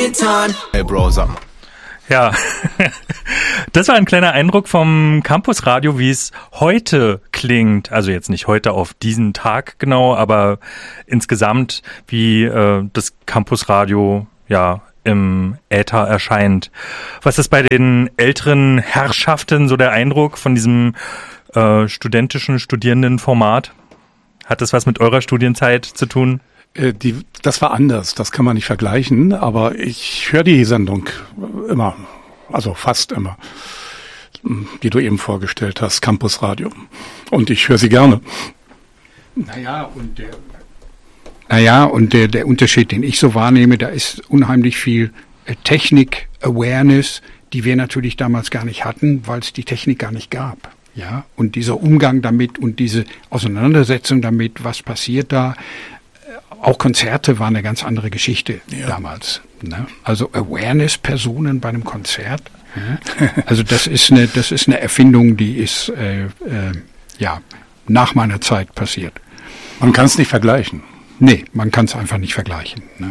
Hey Bro, sag mal. Ja, das war ein kleiner Eindruck vom Campusradio, wie es heute klingt. Also jetzt nicht heute auf diesen Tag genau, aber insgesamt, wie das Campusradio ja im Äther erscheint. Was ist bei den älteren Herrschaften so der Eindruck von diesem Studierendenformat? Hat das was mit eurer Studienzeit zu tun? Das war anders, das kann man nicht vergleichen, aber ich höre die Sendung immer, also fast immer, die du eben vorgestellt hast, Campusradio. Und ich höre sie gerne. Und der Unterschied, den ich so wahrnehme, da ist unheimlich viel Technik-Awareness, die wir natürlich damals gar nicht hatten, weil es die Technik gar nicht gab. Ja, und dieser Umgang damit und diese Auseinandersetzung damit, was passiert da, auch Konzerte waren eine ganz andere Geschichte damals. Ne? Also Awareness-Personen bei einem Konzert. Also das ist eine Erfindung, die ist nach meiner Zeit passiert. Man kann es nicht vergleichen. Nee, man kann es einfach nicht vergleichen. Ne?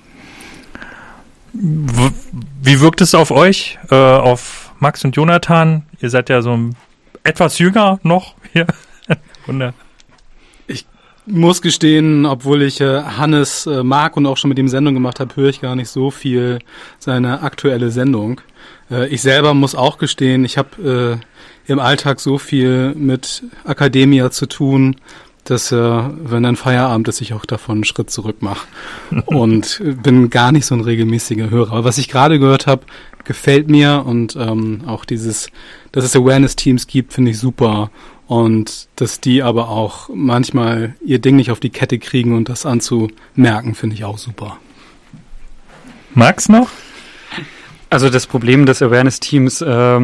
Wie wirkt es auf euch, auf Max und Jonathan? Ihr seid ja so etwas jünger noch hier. Wunder. Muss gestehen, obwohl ich Hannes mag und auch schon mit ihm Sendung gemacht habe, höre ich gar nicht so viel seine aktuelle Sendung. Ich selber muss auch gestehen, ich habe im Alltag so viel mit Academia zu tun, dass wenn dann Feierabend ist, ich auch davon einen Schritt zurück mache und bin gar nicht so ein regelmäßiger Hörer. Aber was ich gerade gehört habe, gefällt mir und auch dass es Awareness-Teams gibt, finde ich super. Und dass die aber auch manchmal ihr Ding nicht auf die Kette kriegen und das anzumerken, finde ich auch super. Max noch? Also das Problem des Awareness-Teams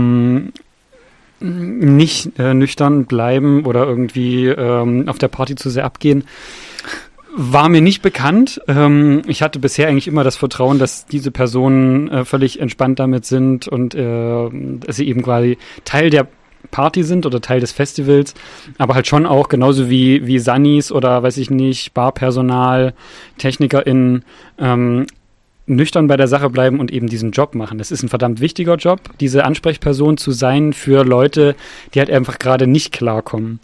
nicht nüchtern bleiben oder irgendwie auf der Party zu sehr abgehen, war mir nicht bekannt. Ich hatte bisher eigentlich immer das Vertrauen, dass diese Personen völlig entspannt damit sind und dass sie eben quasi Teil der Party sind oder Teil des Festivals, aber halt schon auch genauso wie Sunnies oder weiß ich nicht, Barpersonal, TechnikerInnen nüchtern bei der Sache bleiben und eben diesen Job machen. Das ist ein verdammt wichtiger Job, diese Ansprechperson zu sein für Leute, die halt einfach gerade nicht klarkommen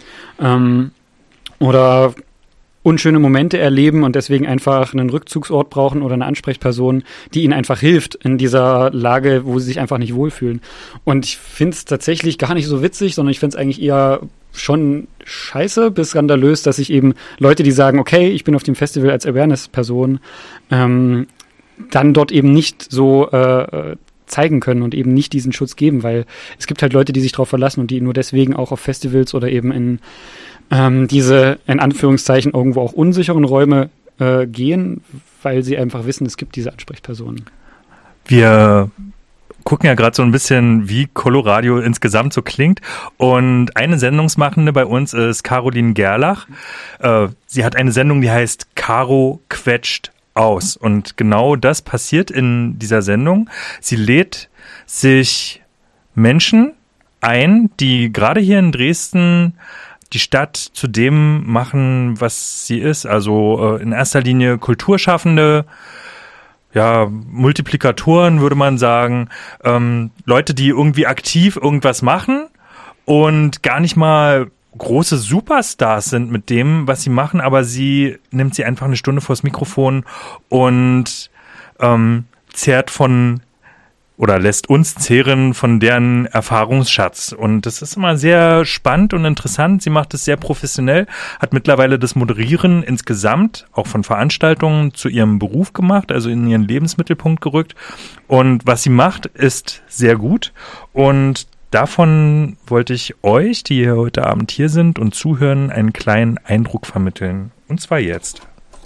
oder unschöne Momente erleben und deswegen einfach einen Rückzugsort brauchen oder eine Ansprechperson, die ihnen einfach hilft in dieser Lage, wo sie sich einfach nicht wohlfühlen. Und ich finde es tatsächlich gar nicht so witzig, sondern ich finde es eigentlich eher schon scheiße bis skandalös, dass sich eben Leute, die sagen, okay, ich bin auf dem Festival als Awareness-Person, dann dort eben nicht so zeigen können und eben nicht diesen Schutz geben, weil es gibt halt Leute, die sich darauf verlassen und die nur deswegen auch auf Festivals oder eben in diese, in Anführungszeichen, irgendwo auch unsicheren Räume gehen, weil sie einfach wissen, es gibt diese Ansprechpersonen. Wir gucken ja gerade so ein bisschen, wie Coloradio insgesamt so klingt. Und eine Sendungsmachende bei uns ist Caroline Gerlach. Sie hat eine Sendung, die heißt Caro quetscht aus. Und genau das passiert in dieser Sendung. Sie lädt sich Menschen ein, die gerade hier in Dresden die Stadt zu dem machen, was sie ist. Also in erster Linie Kulturschaffende, ja, Multiplikatoren würde man sagen, Leute, die irgendwie aktiv irgendwas machen und gar nicht mal große Superstars sind mit dem, was sie machen, aber sie nimmt sie einfach eine Stunde vors Mikrofon und zehrt von oder lässt uns zehren von deren Erfahrungsschatz. Und das ist immer sehr spannend und interessant. Sie macht es sehr professionell, hat mittlerweile das Moderieren insgesamt, auch von Veranstaltungen, zu ihrem Beruf gemacht, also in ihren Lebensmittelpunkt gerückt. Und was sie macht, ist sehr gut. Und davon wollte ich euch, die heute Abend hier sind und zuhören, einen kleinen Eindruck vermitteln. Und zwar jetzt.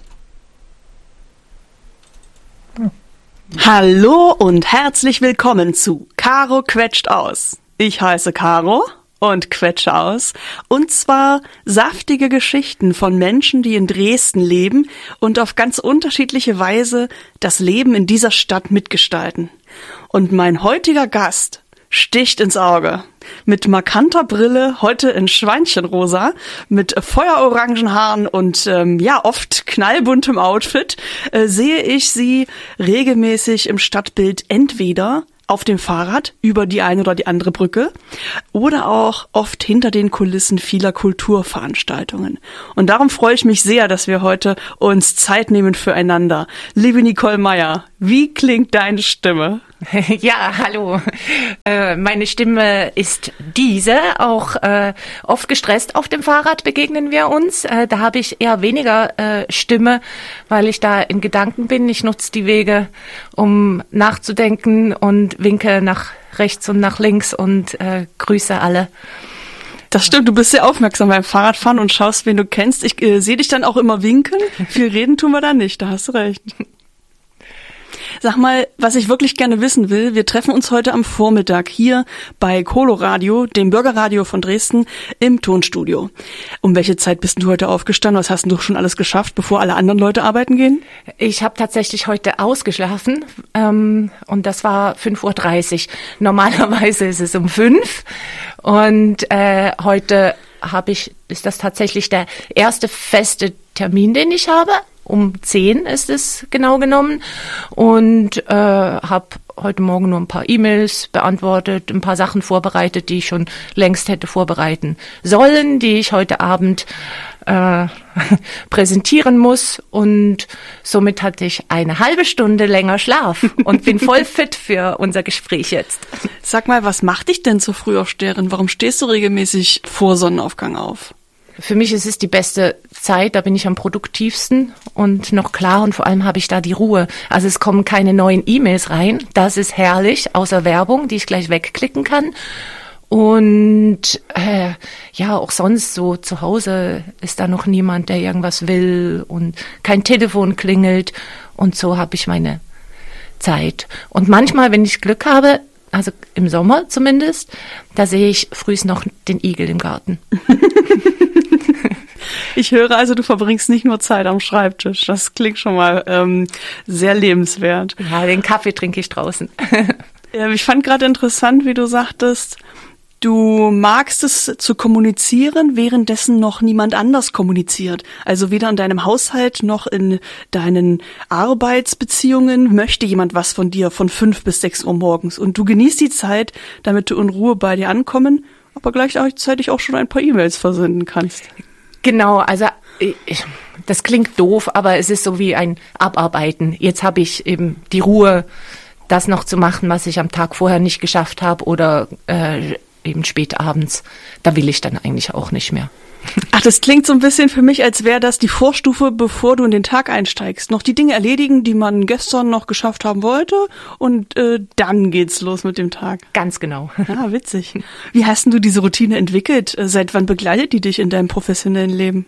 Ja. Hallo und herzlich willkommen zu Caro quetscht aus. Ich heiße Caro und quetsche aus. Und zwar saftige Geschichten von Menschen, die in Dresden leben und auf ganz unterschiedliche Weise das Leben in dieser Stadt mitgestalten. Und mein heutiger Gast sticht ins Auge. Mit markanter Brille, heute in Schweinchenrosa, mit feuerorangen Haaren und oft knallbuntem Outfit, sehe ich sie regelmäßig im Stadtbild entweder auf dem Fahrrad über die eine oder die andere Brücke oder auch oft hinter den Kulissen vieler Kulturveranstaltungen. Und darum freue ich mich sehr, dass wir heute uns Zeit nehmen füreinander. Liebe Nicole Meyer, wie klingt deine Stimme? Ja, hallo. Meine Stimme ist diese, auch oft gestresst auf dem Fahrrad begegnen wir uns. Da habe ich eher weniger Stimme, weil ich da in Gedanken bin. Ich nutze die Wege, um nachzudenken und winke nach rechts und nach links und grüße alle. Das stimmt, du bist sehr aufmerksam beim Fahrradfahren und schaust, wen du kennst. Ich sehe dich dann auch immer winken. Viel reden tun wir da nicht, da hast du recht. Sag mal, was ich wirklich gerne wissen will, wir treffen uns heute am Vormittag hier bei Coloradio, dem Bürgerradio von Dresden, im Tonstudio. Um welche Zeit bist du heute aufgestanden? Was hast du schon alles geschafft, bevor alle anderen Leute arbeiten gehen? Ich habe tatsächlich heute ausgeschlafen und das war 5:30 Uhr. Normalerweise ist es um 5 und heute ist das tatsächlich der erste feste Termin, den ich habe. Um 10 ist es genau genommen und habe heute Morgen nur ein paar E-Mails beantwortet, ein paar Sachen vorbereitet, die ich schon längst hätte vorbereiten sollen, die ich heute Abend präsentieren muss und somit hatte ich eine halbe Stunde länger Schlaf und bin voll fit für unser Gespräch jetzt. Sag mal, was macht dich denn zur Frühaufsteherin? Warum stehst du regelmäßig vor Sonnenaufgang auf? Für mich ist es die beste Zeit, da bin ich am produktivsten und noch klar und vor allem habe ich da die Ruhe. Also es kommen keine neuen E-Mails rein, das ist herrlich, außer Werbung, die ich gleich wegklicken kann. Und auch sonst so zu Hause ist da noch niemand, der irgendwas will und kein Telefon klingelt und so habe ich meine Zeit. Und manchmal, wenn ich Glück habe, also im Sommer zumindest, da sehe ich frühs noch den Igel im Garten. Ich höre also, du verbringst nicht nur Zeit am Schreibtisch. Das klingt schon mal sehr lebenswert. Ja, den Kaffee trinke ich draußen. Ja, ich fand gerade interessant, wie du sagtest, du magst es zu kommunizieren, währenddessen noch niemand anders kommuniziert. Also weder in deinem Haushalt noch in deinen Arbeitsbeziehungen möchte jemand was von dir von 5 bis 6 Uhr morgens. Und du genießt die Zeit, damit du in Ruhe bei dir ankommen, aber gleichzeitig auch schon ein paar E-Mails versenden kannst. Genau, also das klingt doof, aber es ist so wie ein Abarbeiten. Jetzt habe ich eben die Ruhe, das noch zu machen, was ich am Tag vorher nicht geschafft habe oder eben spät abends. Da will ich dann eigentlich auch nicht mehr. Ach, das klingt so ein bisschen für mich, als wäre das die Vorstufe, bevor du in den Tag einsteigst. Noch die Dinge erledigen, die man gestern noch geschafft haben wollte und dann geht's los mit dem Tag. Ganz genau. Ah, witzig. Wie hast denn du diese Routine entwickelt? Seit wann begleitet die dich in deinem professionellen Leben?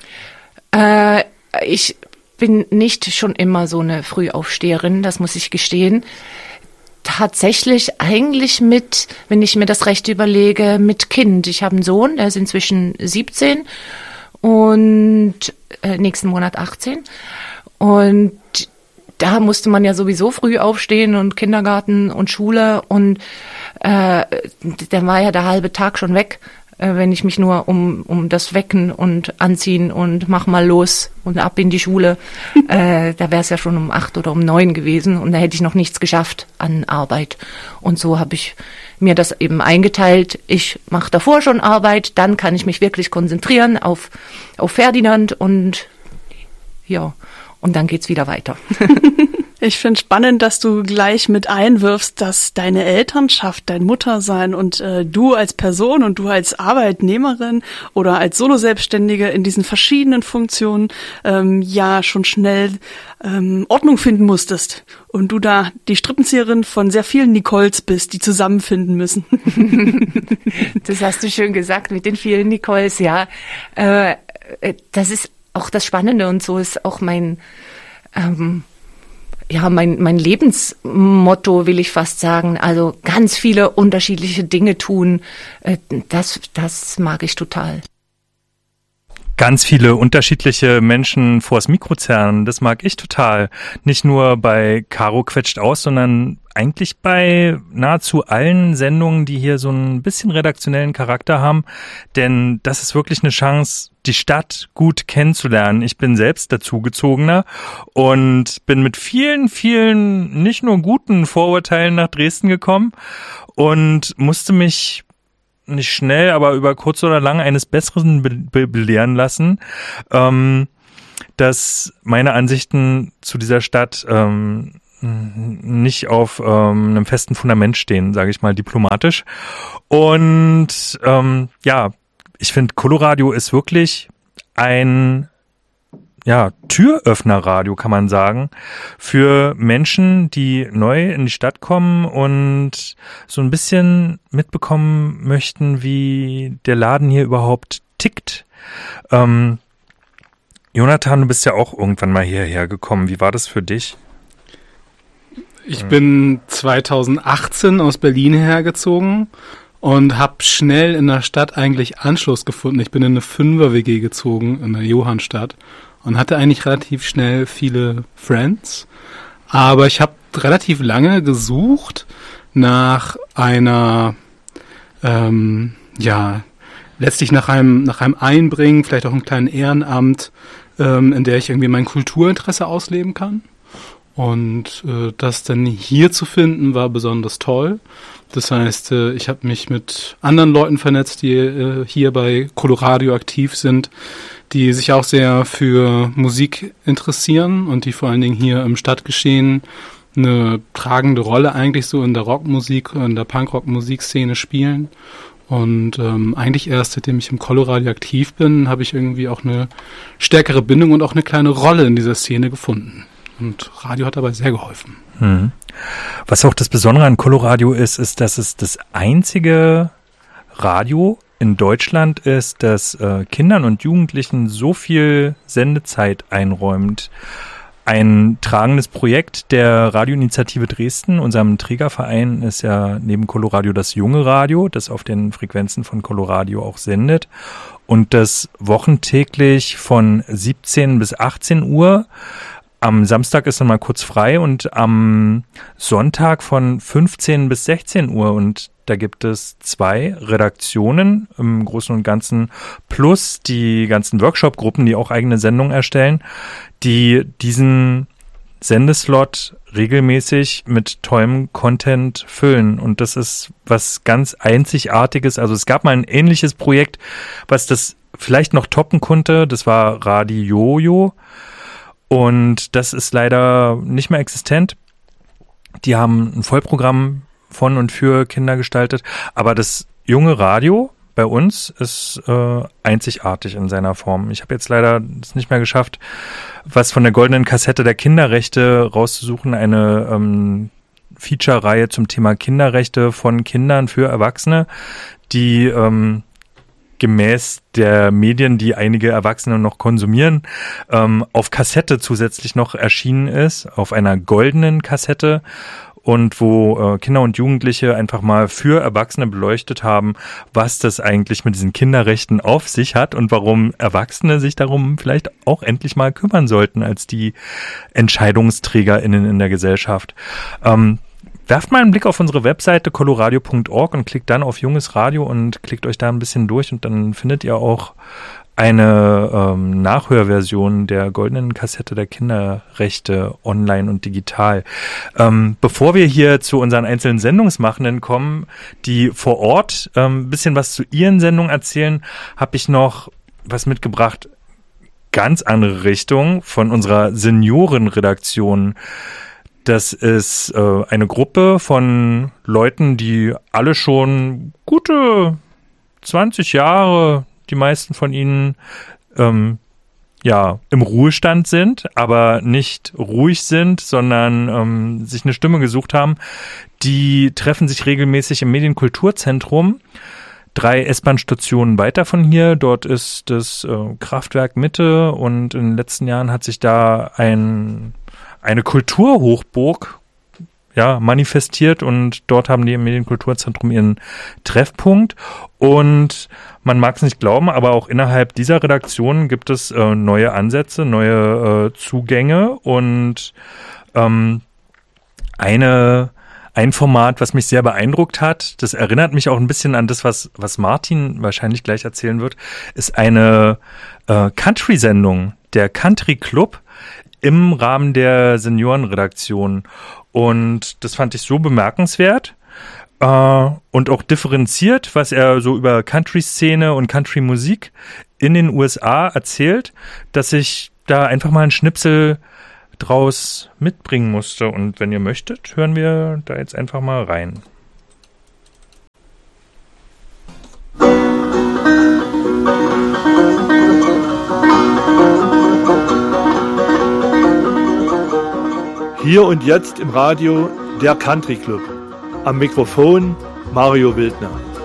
Ich bin nicht schon immer so eine Frühaufsteherin, das muss ich gestehen. Tatsächlich eigentlich wenn ich mir das recht überlege, mit Kind. Ich habe einen Sohn, der ist inzwischen 17 und nächsten Monat 18. Und da musste man ja sowieso früh aufstehen und Kindergarten und Schule und dann war ja der halbe Tag schon weg, wenn ich mich nur um das Wecken und Anziehen und mach mal los und ab in die Schule, da wäre es ja schon um 8 oder um 9 gewesen und da hätte ich noch nichts geschafft an Arbeit. Und so habe ich mir das eben eingeteilt. Ich mache davor schon Arbeit, dann kann ich mich wirklich konzentrieren auf Ferdinand und ja, und dann geht's wieder weiter. Ich finde spannend, dass du gleich mit einwirfst, dass deine Elternschaft, dein Muttersein und du als Person und du als Arbeitnehmerin oder als Soloselbstständige in diesen verschiedenen Funktionen schon schnell Ordnung finden musstest. Und du da die Strippenzieherin von sehr vielen Nicoles bist, die zusammenfinden müssen. Das hast du schön gesagt mit den vielen Nicoles, ja. Das ist auch das Spannende und so ist auch mein Lebensmotto, will ich fast sagen. Also ganz viele unterschiedliche Dinge tun, das mag ich total. Ganz viele unterschiedliche Menschen vors Mikro zerren, das mag ich total. Nicht nur bei Caro quetscht aus, sondern eigentlich bei nahezu allen Sendungen, die hier so ein bisschen redaktionellen Charakter haben, denn das ist wirklich eine Chance, die Stadt gut kennenzulernen. Ich bin selbst dazugezogener und bin mit vielen, vielen nicht nur guten Vorurteilen nach Dresden gekommen und musste mich nicht schnell, aber über kurz oder lang eines Besseren belehren lassen, dass meine Ansichten zu dieser Stadt nicht auf einem festen Fundament stehen, sage ich mal diplomatisch. Und ich finde, Coloradio ist wirklich ein Türöffnerradio, kann man sagen, für Menschen, die neu in die Stadt kommen und so ein bisschen mitbekommen möchten, wie der Laden hier überhaupt tickt. Jonathan, du bist ja auch irgendwann mal hierher gekommen. Wie war das für dich? Ich bin 2018 aus Berlin hergezogen und habe schnell in der Stadt eigentlich Anschluss gefunden. Ich bin in eine 5er-WG gezogen in der Johannstadt und hatte eigentlich relativ schnell viele Friends. Aber ich habe relativ lange gesucht nach einer, letztlich nach einem Einbringen, vielleicht auch einem kleinen Ehrenamt, in der ich irgendwie mein Kulturinteresse ausleben kann. Und das dann hier zu finden, war besonders toll. Das heißt, ich habe mich mit anderen Leuten vernetzt, die hier bei Coloradio aktiv sind, die sich auch sehr für Musik interessieren und die vor allen Dingen hier im Stadtgeschehen eine tragende Rolle eigentlich so in der Rockmusik, in der Punkrock-Musikszene spielen. Und eigentlich erst, seitdem ich im Coloradio aktiv bin, habe ich irgendwie auch eine stärkere Bindung und auch eine kleine Rolle in dieser Szene gefunden. Und Radio hat dabei sehr geholfen. Was auch das Besondere an Coloradio ist, dass es das einzige Radio in Deutschland ist, das Kindern und Jugendlichen so viel Sendezeit einräumt. Ein tragendes Projekt der Radioinitiative Dresden, unserem Trägerverein, ist ja neben Coloradio das junge Radio, das auf den Frequenzen von Coloradio auch sendet und das wochentäglich von 17 bis 18 Uhr. Am Samstag ist dann mal kurz frei und am Sonntag von 15 bis 16 Uhr. Und da gibt es 2 Redaktionen im Großen und Ganzen plus die ganzen Workshop-Gruppen, die auch eigene Sendungen erstellen, die diesen Sendeslot regelmäßig mit tollem Content füllen. Und das ist was ganz Einzigartiges. Also es gab mal ein ähnliches Projekt, was das vielleicht noch toppen konnte. Das war Radio. Und das ist leider nicht mehr existent. Die haben ein Vollprogramm von und für Kinder gestaltet. Aber das junge Radio bei uns ist einzigartig in seiner Form. Ich habe jetzt leider es nicht mehr geschafft, was von der goldenen Kassette der Kinderrechte rauszusuchen. Eine Feature-Reihe zum Thema Kinderrechte von Kindern für Erwachsene, die gemäß der Medien, die einige Erwachsene noch konsumieren, auf Kassette zusätzlich noch erschienen ist, auf einer goldenen Kassette und wo Kinder und Jugendliche einfach mal für Erwachsene beleuchtet haben, was das eigentlich mit diesen Kinderrechten auf sich hat und warum Erwachsene sich darum vielleicht auch endlich mal kümmern sollten als die EntscheidungsträgerInnen in der Gesellschaft. Werft mal einen Blick auf unsere Webseite coloradio.org und klickt dann auf Junges Radio und klickt euch da ein bisschen durch und dann findet ihr auch eine Nachhörversion der goldenen Kassette der Kinderrechte online und digital. Bevor wir hier zu unseren einzelnen Sendungsmachenden kommen, die vor Ort ein bisschen was zu ihren Sendungen erzählen, habe ich noch was mitgebracht, ganz andere Richtung von unserer Seniorenredaktion. Das ist eine Gruppe von Leuten, die alle schon gute 20 Jahre, die meisten von ihnen, im Ruhestand sind, aber nicht ruhig sind, sondern sich eine Stimme gesucht haben. Die treffen sich regelmäßig im Medienkulturzentrum, 3 S-Bahn-Stationen weiter von hier. Dort ist das Kraftwerk Mitte und in den letzten Jahren hat sich da eine Kulturhochburg manifestiert und dort haben die im Medienkulturzentrum ihren Treffpunkt und man mag es nicht glauben, aber auch innerhalb dieser Redaktion gibt es neue Ansätze, neue Zugänge und eine ein Format, was mich sehr beeindruckt hat, das erinnert mich auch ein bisschen an das, was Martin wahrscheinlich gleich erzählen wird, ist eine Country-Sendung, der Country Club im Rahmen der Seniorenredaktion. Und das fand ich so bemerkenswert und auch differenziert, was er so über Country-Szene und Country-Musik in den USA erzählt, dass ich da einfach mal einen Schnipsel draus mitbringen musste. Und wenn ihr möchtet, hören wir da jetzt einfach mal rein. Hier und jetzt im Radio der Country Club. Am Mikrofon Mario Wildner.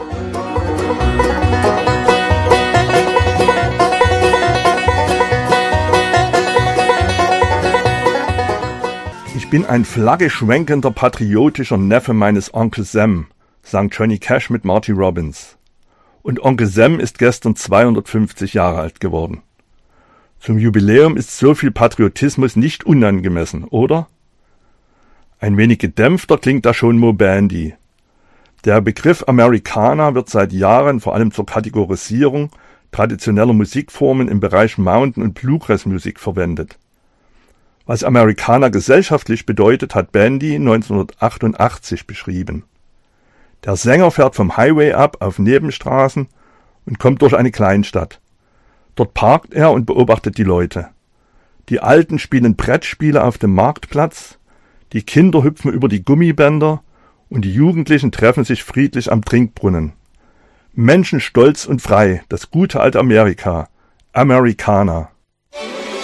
Ich bin ein flaggeschwenkender, patriotischer Neffe meines Onkel Sam, sang Johnny Cash mit Marty Robbins. Und Onkel Sam ist gestern 250 Jahre alt geworden. Zum Jubiläum ist so viel Patriotismus nicht unangemessen, oder? Ein wenig gedämpfter klingt da schon Moe Bandy. Der Begriff Americana wird seit Jahren vor allem zur Kategorisierung traditioneller Musikformen im Bereich Mountain- und Bluegrass-Musik verwendet. Was Americana gesellschaftlich bedeutet, hat Bandy 1988 beschrieben. Der Sänger fährt vom Highway ab auf Nebenstraßen und kommt durch eine Kleinstadt. Dort parkt er und beobachtet die Leute. Die Alten spielen Brettspiele auf dem Marktplatz, die Kinder hüpfen über die Gummibänder und die Jugendlichen treffen sich friedlich am Trinkbrunnen. Menschen stolz und frei, das gute alte Amerika, Americana.